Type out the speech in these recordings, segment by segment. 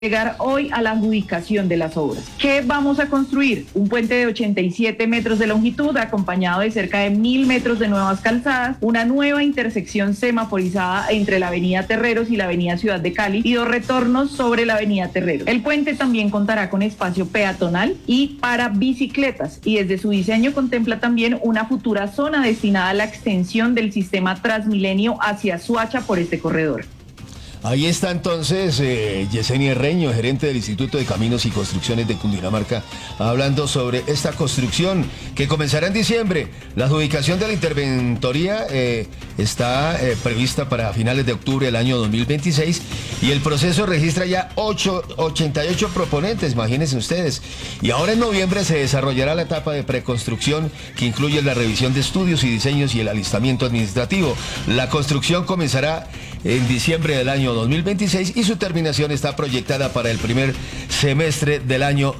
llegar hoy a la adjudicación de las obras. ¿Qué vamos a construir? Un puente de 87 metros de longitud, acompañado de cerca de 1.000 metros de nuevas calzadas, una nueva intersección semaforizada entre la avenida Terreros y la avenida Ciudad de Cali y 2 retornos sobre la avenida Terreros. El puente también contará con espacio peatonal y para bicicletas, y desde su diseño contempla también una futura zona destinada a la extensión del sistema Transmilenio hacia Suacha por este corredor. Ahí está entonces Yesenia Reño, gerente del Instituto de Caminos y Construcciones de Cundinamarca, hablando sobre esta construcción que comenzará en diciembre. La adjudicación de la interventoría está prevista para finales de octubre del año 2026 y el proceso registra ya 88 proponentes, imagínense ustedes. Y ahora en noviembre se desarrollará la etapa de preconstrucción que incluye la revisión de estudios y diseños y el alistamiento administrativo. La construcción comenzará en diciembre del año 2026 y su terminación está proyectada para el primer semestre del año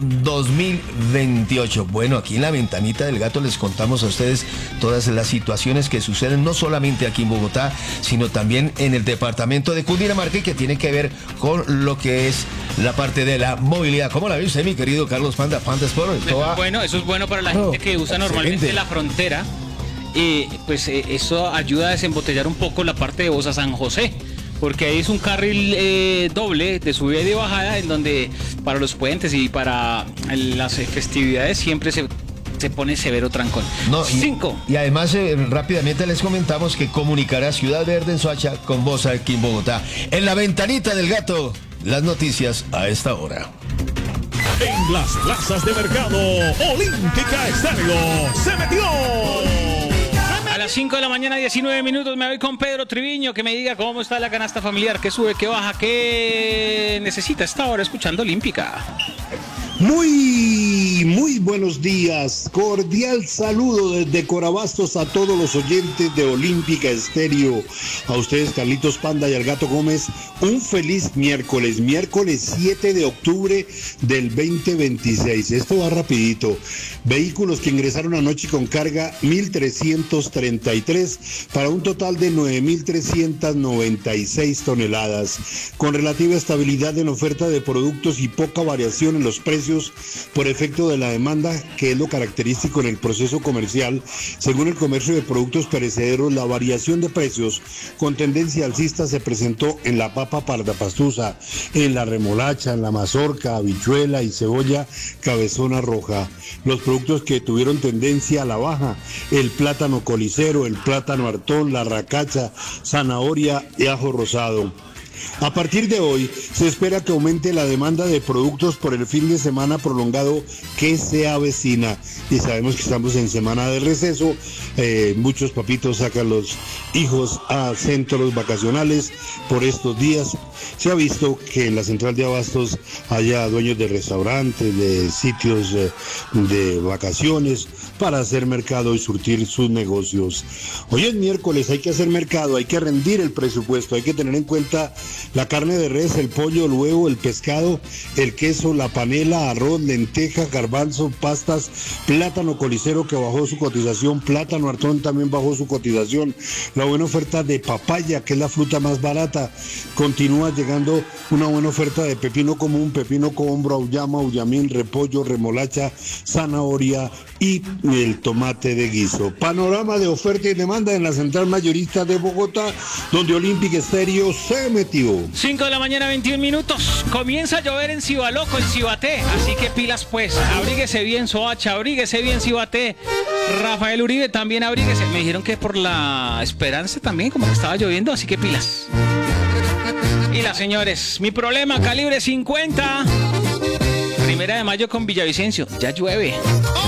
2028. Bueno, aquí en la ventanita del gato les contamos a ustedes todas las situaciones que suceden no solamente aquí en Bogotá, sino también en el departamento de Cundinamarca y que tiene que ver con lo que es la parte de la movilidad. ¿Cómo la ve usted, mi querido Carlos Panda Sport? Bueno, eso es bueno para la gente que usa normalmente la frontera. Pues eso ayuda a desembotellar un poco la parte de Bosa San José, porque ahí es un carril doble de subida y de bajada en donde para los puentes y para las festividades siempre se pone severo trancón. Y además rápidamente les comentamos que comunicará Ciudad Verde en Soacha con Bosa aquí en Bogotá. En la ventanita del gato, las noticias a esta hora. En las plazas de mercado, Olímpica Estéreo se metió. A las 5 de la mañana, 19 minutos, me voy con Pedro Triviño, que me diga cómo está la canasta familiar, qué sube, qué baja, qué necesita esta hora escuchando Olímpica. Muy buenos días, cordial saludo desde Corabastos a todos los oyentes de Olímpica Estéreo, a ustedes Carlitos Panda y al Gato Gómez, un feliz miércoles 7 de octubre del 2026, esto va rapidito. Vehículos que ingresaron anoche con carga 1.333 para un total de 9.396 toneladas, con relativa estabilidad en oferta de productos y poca variación en los precios por efecto de la demanda, que es lo característico en el proceso comercial. Según el comercio de productos perecederos, la variación de precios con tendencia alcista se presentó en la papa pardapastusa, en la remolacha, en la mazorca, habichuela y cebolla cabezona roja. Los productos que tuvieron tendencia a la baja, el plátano colicero, el plátano hartón, la racacha, zanahoria y ajo rosado. A partir de hoy se espera que aumente la demanda de productos por el fin de semana prolongado que se avecina, y sabemos que estamos en semana de receso. Muchos papitos sacan los hijos a centros vacacionales por estos días. Se ha visto que en la central de abastos haya dueños de restaurantes, de sitios de vacaciones para hacer mercado y surtir sus negocios. Hoy es miércoles, hay que hacer mercado, hay que rendir el presupuesto, hay que tener en cuenta la carne de res, el pollo, el huevo, el pescado, el queso, la panela, arroz, lenteja, garbanzo, pastas, plátano colicero que bajó su cotización, plátano hartón también bajó su cotización, la buena oferta de papaya, que es la fruta más barata. Continúa llegando una buena oferta de pepino común, pepino cohombro, auyama, auyamín, repollo, remolacha, zanahoria y el tomate de guiso. Panorama de oferta y demanda en la central mayorista de Bogotá, donde Olímpica Estéreo se metió. 5 de la mañana, 21 minutos. Comienza a llover en Cibaloco, en Cibaté, así que pilas pues. Abríguese bien, Soacha, abríguese bien, Cibaté. Rafael Uribe también abríguese. Me dijeron que por la Esperanza también como que estaba lloviendo, así que pilas. Y las señores, mi problema, calibre 50. 1 de mayo con Villavicencio, ya llueve.